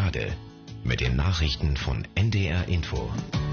Jade mit den Nachrichten von NDR Info.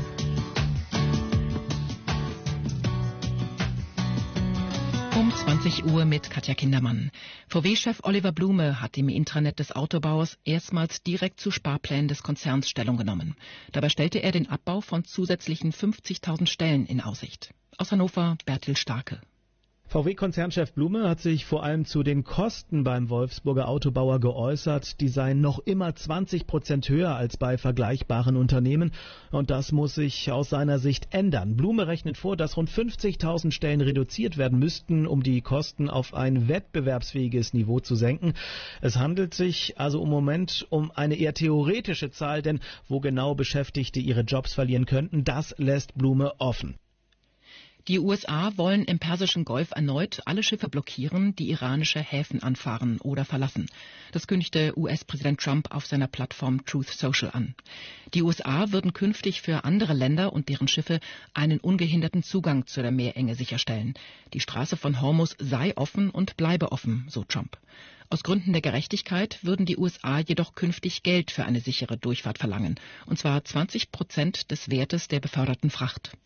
Um 20 Uhr mit Katja Kindermann. VW-Chef Oliver Blume hat im Intranet des Autobauers erstmals direkt zu Sparplänen des Konzerns Stellung genommen. Dabei stellte er den Abbau von zusätzlichen 50.000 Stellen in Aussicht. Aus Hannover Bertil Starke. VW-Konzernchef Blume hat sich vor allem zu den Kosten beim Wolfsburger Autobauer geäußert. Die seien noch immer 20% höher als bei vergleichbaren Unternehmen. Und das muss sich aus seiner Sicht ändern. Blume rechnet vor, dass rund 50.000 Stellen reduziert werden müssten, um die Kosten auf ein wettbewerbsfähiges Niveau zu senken. Es handelt sich also im Moment um eine eher theoretische Zahl, denn wo genau Beschäftigte ihre Jobs verlieren könnten, das lässt Blume offen. Die USA wollen im Persischen Golf erneut alle Schiffe blockieren, die iranische Häfen anfahren oder verlassen. Das kündigte US-Präsident Trump auf seiner Plattform Truth Social an. Die USA würden künftig für andere Länder und deren Schiffe einen ungehinderten Zugang zu der Meerenge sicherstellen. Die Straße von Hormuz sei offen und bleibe offen, so Trump. Aus Gründen der Gerechtigkeit würden die USA jedoch künftig Geld für eine sichere Durchfahrt verlangen, und zwar 20% des Wertes der beförderten Fracht.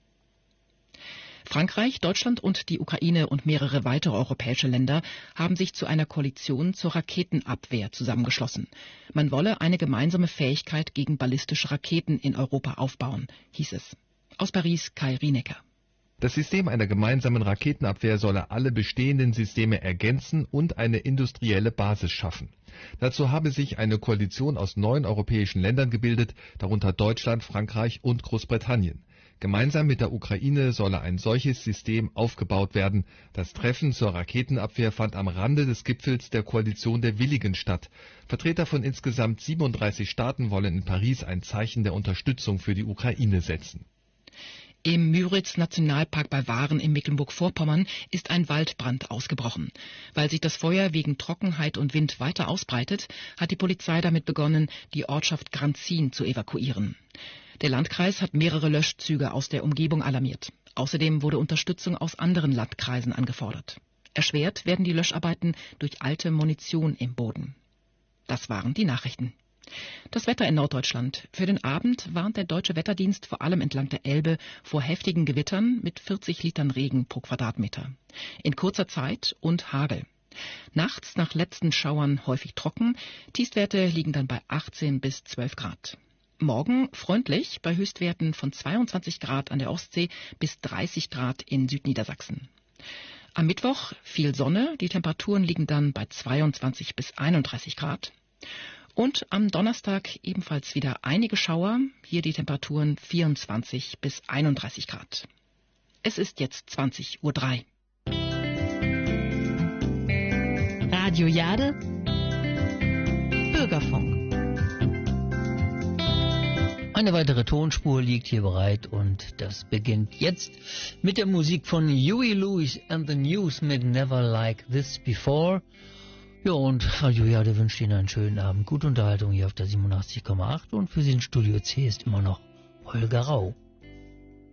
Frankreich, Deutschland und die Ukraine und mehrere weitere europäische Länder haben sich zu einer Koalition zur Raketenabwehr zusammengeschlossen. Man wolle eine gemeinsame Fähigkeit gegen ballistische Raketen in Europa aufbauen, hieß es. Aus Paris Kai Rienecker. Das System einer gemeinsamen Raketenabwehr solle alle bestehenden Systeme ergänzen und eine industrielle Basis schaffen. Dazu habe sich eine Koalition aus 9 europäischen Ländern gebildet, darunter Deutschland, Frankreich und Großbritannien. Gemeinsam mit der Ukraine solle ein solches System aufgebaut werden. Das Treffen zur Raketenabwehr fand am Rande des Gipfels der Koalition der Willigen statt. Vertreter von insgesamt 37 Staaten wollen in Paris ein Zeichen der Unterstützung für die Ukraine setzen. Im Müritz-Nationalpark bei Waren in Mecklenburg-Vorpommern ist ein Waldbrand ausgebrochen. Weil sich das Feuer wegen Trockenheit und Wind weiter ausbreitet, hat die Polizei damit begonnen, die Ortschaft Granzin zu evakuieren. Der Landkreis hat mehrere Löschzüge aus der Umgebung alarmiert. Außerdem wurde Unterstützung aus anderen Landkreisen angefordert. Erschwert werden die Löscharbeiten durch alte Munition im Boden. Das waren die Nachrichten. Das Wetter in Norddeutschland. Für den Abend warnt der Deutsche Wetterdienst vor allem entlang der Elbe vor heftigen Gewittern mit 40 Litern Regen pro Quadratmeter. In kurzer Zeit und Hagel. Nachts nach letzten Schauern häufig trocken. Tiefstwerte liegen dann bei 18 bis 12 Grad. Morgen freundlich bei Höchstwerten von 22 Grad an der Ostsee bis 30 Grad in Südniedersachsen. Am Mittwoch viel Sonne. Die Temperaturen liegen dann bei 22 bis 31 Grad. Und am Donnerstag ebenfalls wieder einige Schauer, hier die Temperaturen 24 bis 31 Grad. Es ist jetzt 20:03 Uhr. Radio Jade, Bürgerfunk. Eine weitere Tonspur liegt hier bereit und das beginnt jetzt mit der Musik von Huey Lewis and the News mit Never Like This Before. Ja, und Radio Jade wünscht Ihnen einen schönen Abend. Gute Unterhaltung hier auf der 87,8 und für Sie in Studio C ist immer noch Holger Rau.